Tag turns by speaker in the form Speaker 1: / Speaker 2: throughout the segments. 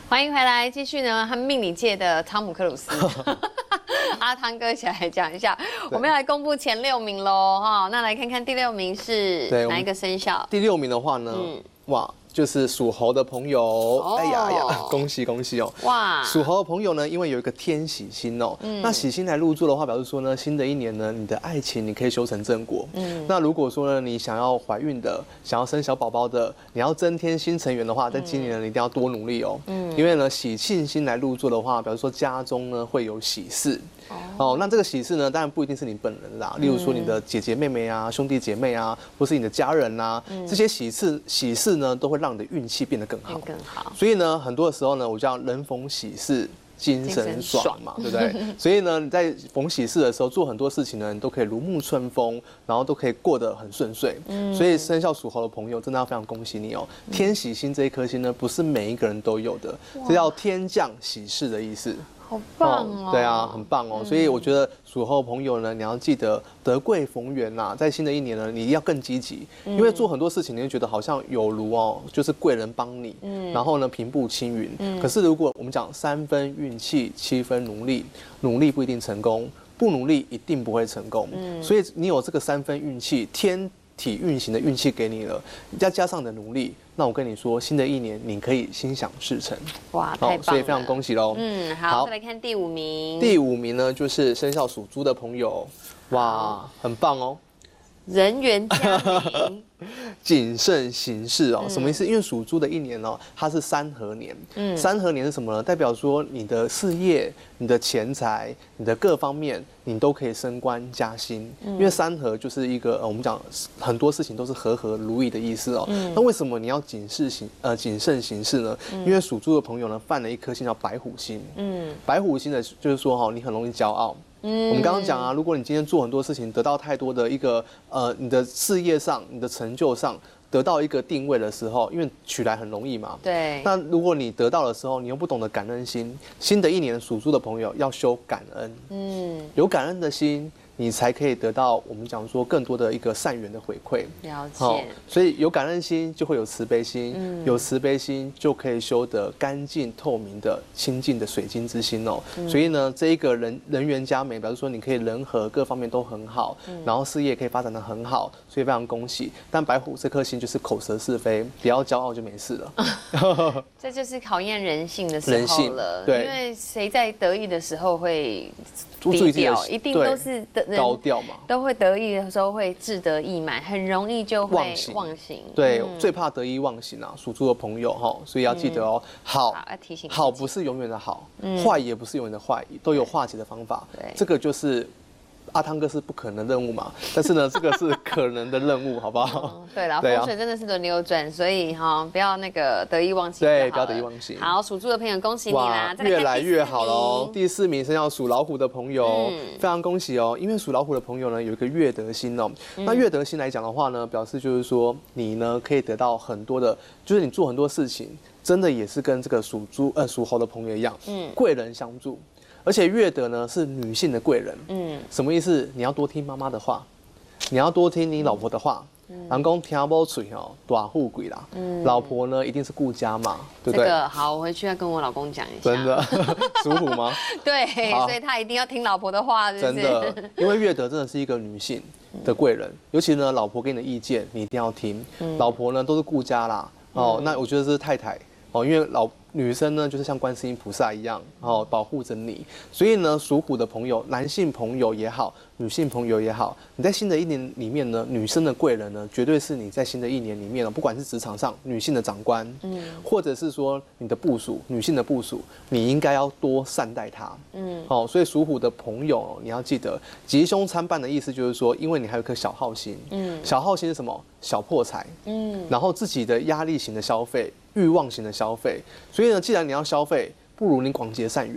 Speaker 1: 欢迎回来，继续呢，和命理界的汤姆克鲁斯阿汤哥一起来讲一下，我们要来公布前6名喽哈。那来看看第6名是哪一个生肖？
Speaker 2: 第6名的话呢，哇，就是属猴的朋友，哎呀呀，恭喜恭喜哦！哇，属猴的朋友呢，因为有一个天喜星哦，那喜星来入座的话，表示说呢，新的一年呢，你的爱情你可以修成正果。那如果说呢，你想要怀孕的，想要生小宝宝的，你要增添新成员的话，在今年呢，你一定要多努力哦。因为呢，喜庆星来入座的话，表示说家中呢会有喜事。哦，那这个喜事呢，当然不一定是你本人啦，例如说你的姐姐妹妹啊、兄弟姐妹啊，或是你的家人啊，这些喜事呢，都会让你的运气变得更好。所以呢，很多的时候呢，我叫人逢喜事精神爽嘛，对不对？所以呢，你在逢喜事的时候做很多事情呢，你都可以如沐春风，然后都可以过得很顺遂。所以生肖属猴的朋友，真的要非常恭喜你哦！天喜星这一颗星呢，不是每一个人都有的，这叫天降喜事的意思。
Speaker 1: 好棒哦！
Speaker 2: 对啊，很棒哦。所以我觉得属猴的朋友呢，你要记得得贵逢源呐，在新的一年呢，你要更积极，因为做很多事情你会觉得好像有如哦，就是贵人帮你，然后呢平步青云。可是如果我们讲3分运气，7分努力，努力不一定成功，不努力一定不会成功。所以你有这个3分运气，天体运行的运气给你了，再加上你的努力。那我跟你说，新的一年你可以心想事成。
Speaker 1: 哇，太棒了！
Speaker 2: 所以非常恭喜喽。
Speaker 1: 好，再来看第5名。
Speaker 2: 第5名呢，就是生肖属猪的朋友，哇，很棒哦。
Speaker 1: 人缘佳明，
Speaker 2: 谨慎行事哦，什么意思？因为属猪的一年哦，它是3合年。3合年是什么呢？代表说你的事业、你的钱财、你的各方面，你都可以升官加薪。因为3合就是一个我们讲很多事情都是和合如意的意思哦。那为什么你要谨慎行事呢？因为属猪的朋友呢，犯了一颗星叫白虎星。白虎星的就是说哈，你很容易骄傲。我们刚刚讲啊，如果你今天做很多事情，得到太多的一个你的事业上、你的成就上得到一个定位的时候，因为取来很容易嘛。
Speaker 1: 对。
Speaker 2: 那如果你得到的时候，你又不懂得感恩心，新的一年属猪的朋友要修感恩。有感恩的心，你才可以得到我们讲说更多的一个善缘的回馈。
Speaker 1: 了解。
Speaker 2: 所以有感恩心就会有慈悲心，有慈悲心就可以修得干净透明的清净的水晶之心哦。所以呢，这一个人缘佳美，表示说你可以人和各方面都很好，然后事业可以发展得很好，所以非常恭喜。但白虎这颗星就是口舌是非，不要骄傲就没事了。
Speaker 1: 这就是考验人性的时候了。对，因为谁在得意的时候会低调，一定都是
Speaker 2: 高调嘛，
Speaker 1: 都会得意的时候会志得意满，很容易就会忘形。
Speaker 2: 对，最怕得意忘形啊，属猪的朋友哈，所以要记得哦。好，
Speaker 1: 要提醒
Speaker 2: 好不是永远的好，坏也不是永远的坏，都有化解的方法。
Speaker 1: 对，
Speaker 2: 这个就是阿汤哥是不可能任务嘛，但是呢，这个是可能的任务，好不好？
Speaker 1: 对啦，风水真的是轮流转，所以不要那个得意忘形。
Speaker 2: 对，不要得意忘形。
Speaker 1: 好，属猪的朋友，恭喜你啦！
Speaker 2: 越来越好喽。第4名生肖属老虎的朋友，非常恭喜哦，因为属老虎的朋友呢有一个月德星哦。那月德星来讲的话呢，表示就是说你呢可以得到很多的，就是你做很多事情，真的也是跟这个属猴的朋友一样，贵人相助。而且月德呢是女性的贵人，什么意思？你要多听妈妈的话，你要多听你老婆的话。人讲听不嘴哦，大富贵啦。老婆呢一定是顾家嘛，对不对？
Speaker 1: 这个好，我回去要跟我老公讲一
Speaker 2: 下。真的，属虎吗？
Speaker 1: 对，所以他一定要听老婆的话，
Speaker 2: 真的，因为月德真的是一个女性的贵人，尤其呢，老婆给你的意见你一定要听。老婆呢都是顾家啦，那我觉得这是太太因为女生呢，就是像观世音菩萨一样，保护着你。所以呢，属虎的朋友，男性朋友也好，女性朋友也好，你在新的一年里面呢，女生的贵人呢，绝对是你在新的一年里面呢，不管是职场上女性的长官，或者是说你的部属，女性的部属，你应该要多善待她。所以属虎的朋友，你要记得吉凶参半的意思就是说，因为你还有一颗小耗心，小耗心是什么？小破财，然后自己的压力型的消费。欲望型的消费，所以呢，既然你要消费，不如你广结善缘。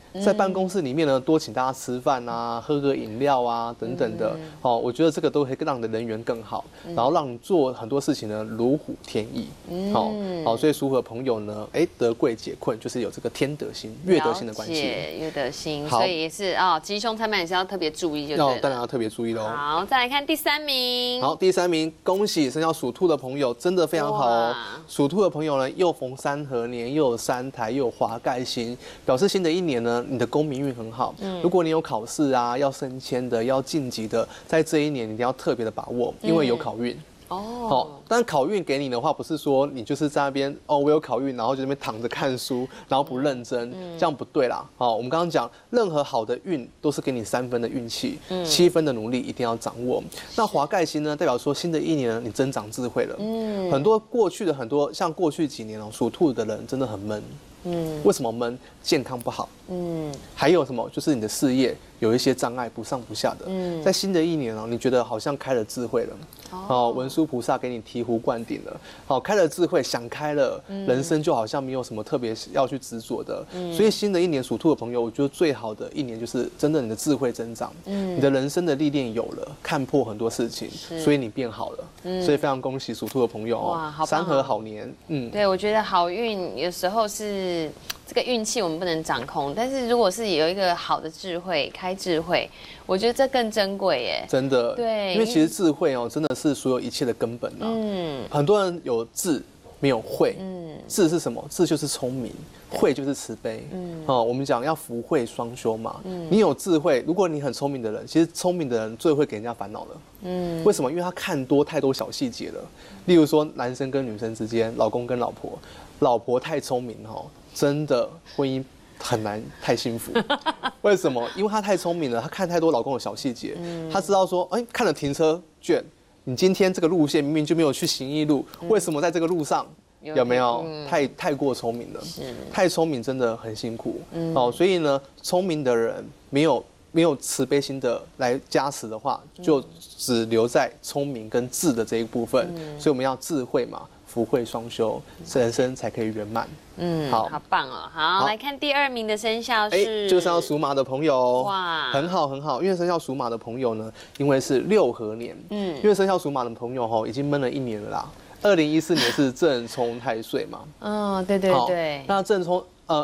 Speaker 2: 在办公室里面呢，多请大家吃饭啊，喝个饮料啊，等等的。我觉得这个都会让你的人缘更好，然后让你做很多事情呢如虎添翼。所以属虎的朋友呢，得贵解困，就是有这个天德星、月德星的关系。
Speaker 1: 月德星，所以也是吉凶参半也是要特别注意，就对了。
Speaker 2: 当然要特别注意喽。
Speaker 1: 好，再来看第3名。
Speaker 2: 好，第3名，恭喜生肖属兔的朋友，真的非常好哦。属兔的朋友呢，又逢3合年，又有3台，又有华盖星，表示新的一年呢，你的功名运很好。如果你有考试啊，要升迁的，要晋级的，在这一年你一定要特别的把握，因为有考运。但考运给你的话，不是说你就是在那边我有考运，然后就在那边躺着看书，然后不认真，这样不对啦。我们刚刚讲，任何好的运都是给你3分的运气，7分的努力一定要掌握。那华盖星呢，代表说新的一年你增长智慧了。很多过去像过去几年属兔的人真的很闷。为什么闷？健康不好。还有什么？就是你的事业有一些障碍，不上不下的。在新的一年你觉得好像开了智慧了。文殊菩萨给你醍醐灌顶了。开了智慧，想开了，人生就好像没有什么特别要去执着的。所以新的一年属兔的朋友，我觉得最好的一年就是真的你的智慧增长，你的人生的历练有了，看破很多事情，所以你变好了。所以非常恭喜属兔的朋友3合好年。
Speaker 1: 对，我觉得好运有时候是这个运气我们不能掌控，但是如果是有一个好的智慧，开智慧，我觉得这更珍贵耶。
Speaker 2: 真的，
Speaker 1: 对，
Speaker 2: 因为其实智慧真的是所有一切的根本很多人有智没有慧。智是什么？智就是聪明，慧就是慈悲。我们讲要福慧双修嘛。你有智慧，如果你很聪明的人，其实聪明的人最会给人家烦恼了。为什么？因为他看太多小细节了。例如说，男生跟女生之间，老公跟老婆，老婆太聪明真的婚姻很难太幸福。为什么？因为她太聪明了，她看太多老公的小细节。她知道说，看了停车券，你今天这个路线明明就没有去行义路，为什么在这个路上？有没有太过聪明了？太聪明真的很辛苦。所以呢，聪明的人没有慈悲心的来加持的话，就只留在聪明跟智的这一部分。所以我们要智慧嘛。福慧双修，人生才可以圆满。
Speaker 1: 好棒哦！好，来看第2名的生肖是，
Speaker 2: 就是要属马的朋友。哇，很好很好，因为生肖属马的朋友呢，因为是6合年。因为生肖属马的朋友已经闷了1年了啦。2014年是正冲太岁嘛。
Speaker 1: 对对对。
Speaker 2: 那正冲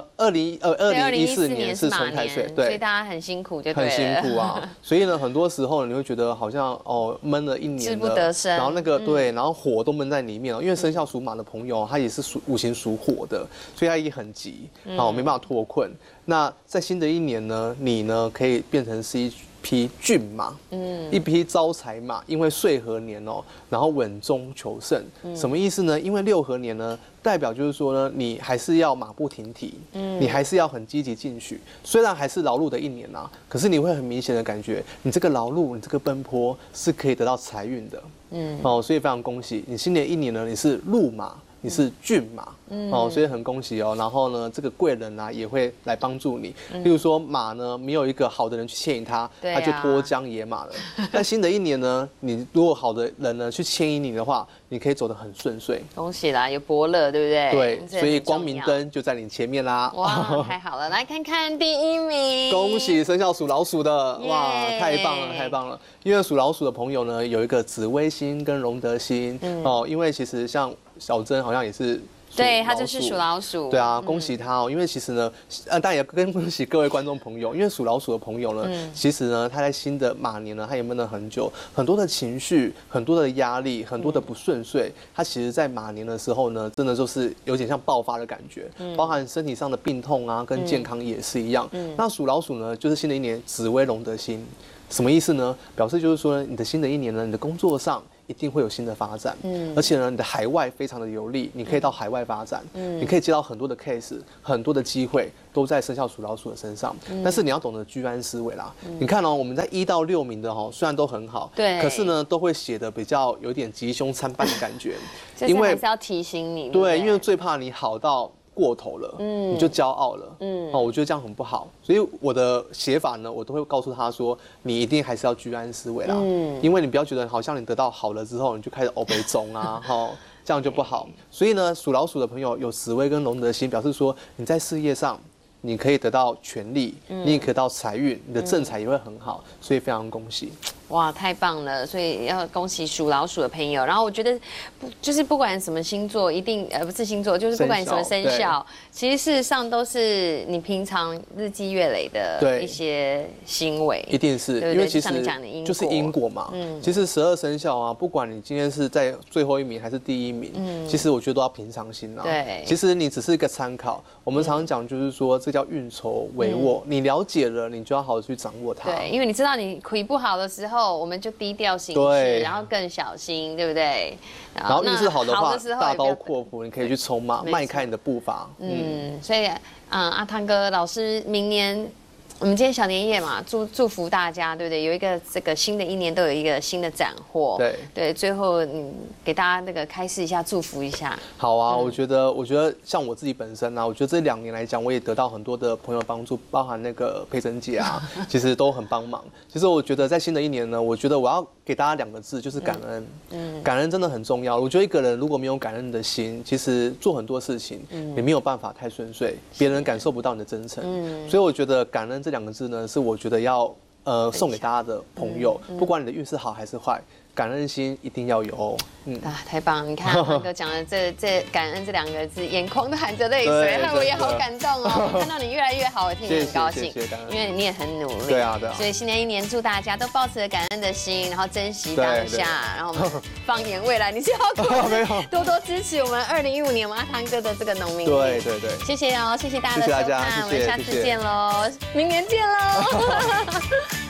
Speaker 2: 2014年是冲太岁，对，
Speaker 1: 所以大家很辛苦，就对了，
Speaker 2: 很辛苦啊。所以呢，很多时候你会觉得好像闷了1年了，
Speaker 1: 志不得伸，
Speaker 2: 然后对，然后火都闷在里面了。因为生肖属马的朋友，他也是五行属火的，所以他也很急，没办法脱困。那在新的一年呢，你呢可以变成是一匹骏马，一匹招财马，因为岁合年然后稳中求胜，什么意思呢？因为6合年呢，代表就是说呢，你还是要马不停蹄，你还是要很积极进取。虽然还是劳碌的1年可是你会很明显的感觉，你这个劳碌，你这个奔波是可以得到财运的。所以非常恭喜你，新的一年呢，你是鹿马。你是骏马，所以很恭喜哦。然后呢，这个贵人也会来帮助你。例如说马呢，没有一个好的人去牵引它，它就脱缰野马了。但新的一年呢，你如果好的人呢去牵引你的话，你可以走得很顺遂。
Speaker 1: 恭喜啦，有伯乐，对不对？
Speaker 2: 对，所以光明灯就在你前面啦。
Speaker 1: 哇，太好了！来看看第1名，
Speaker 2: 恭喜生肖属老鼠的，哇，太棒了，太棒了！因为属老鼠的朋友呢，有一个紫微星跟荣德星因为其实像小珍好像也是，
Speaker 1: 对，他就是属老鼠。
Speaker 2: 对啊，恭喜他因为其实呢，当然也恭喜各位观众朋友，因为属老鼠的朋友呢，其实呢，他在新的马年呢，他也闷了很久，很多的情绪，很多的压力，很多的不顺遂，他其实在马年的时候呢，真的就是有点像爆发的感觉，包含身体上的病痛啊，跟健康也是一样。那属老鼠呢，就是新的一年紫微荣德星，什么意思呢？表示就是说，你的新的一年呢，你的工作上一定会有新的发展，而且呢，你的海外非常的有利，你可以到海外发展，你可以接到很多的 case， 很多的机会都在生肖属老鼠的身上，但是你要懂得居安思危啦。你看我们在1到6名的虽然都很好，
Speaker 1: 对，
Speaker 2: 可是呢，都会写的比较有点吉凶参半的感觉，
Speaker 1: 因为还是要提醒你，
Speaker 2: 对，因为最怕你好到过头了，你就骄傲了，我觉得这样很不好，所以我的写法呢，我都会告诉他说，你一定还是要居安思危啦，因为你不要觉得好像你得到好了之后，你就开始欧北中啊，这样就不好。所以呢，属老鼠的朋友有紫微跟龙德星，表示说你在事业上， 你可以得到权利，你也可以得到财运，你的正财也会很好，所以非常恭喜。
Speaker 1: 哇，太棒了！所以要恭喜属老鼠的朋友。然后我觉得，就是不管什么星座，一定不是星座，就是不管什么生肖，其实事实上都是你平常日积月累的一些行为，
Speaker 2: 一定是，因为其实就是因果嘛。其实12生肖啊，不管你今天是在最后一名还是第一名，其实我觉得都要平常心啊。
Speaker 1: 对，
Speaker 2: 其实你只是一个参考。我们常常讲就是说，这叫运筹帷幄，你了解了，你就要好好去掌握它。
Speaker 1: 对，因为你知道你亏不好的时候，我们就低调行事，然后更小心，对不对？
Speaker 2: 然后运势好的话，大刀阔斧，你可以去冲嘛，迈开你的步伐。
Speaker 1: 所以阿汤哥老师，明年我们今天小年夜嘛，祝福大家，对不对？有一个这个新的一年都有一个新的斩获。对，最后给大家那个开示一下，祝福一下。
Speaker 2: 好啊，我觉得像我自己本身啊，我觉得这2年来讲，我也得到很多的朋友帮助，包含那个佩珍姐啊，其实都很帮忙。其实我觉得在新的一年呢，我觉得我要给大家2个字，就是感恩。感恩真的很重要。我觉得一个人如果没有感恩的心，其实做很多事情也没有办法太顺遂，别人感受不到你的真诚。所以我觉得感恩这2个字呢，是我觉得要送给大家的朋友，不管你的运势好还是坏，感恩心一定要有哦。
Speaker 1: 太棒了！你看汤哥讲的这感恩这2个字，眼眶都含着泪水，害我也好感动哦。看到你越来越好，我听得很高兴，因为你也很努力。
Speaker 2: 对啊。
Speaker 1: 所以新的一年祝大家都抱持着感恩的心，然后珍惜当下，然后我们放眼未来。你是要多多支持我们2015年我们阿汤哥的这个农民历。对。谢谢哦，谢谢大家的收看，我们下次见喽，明年见喽。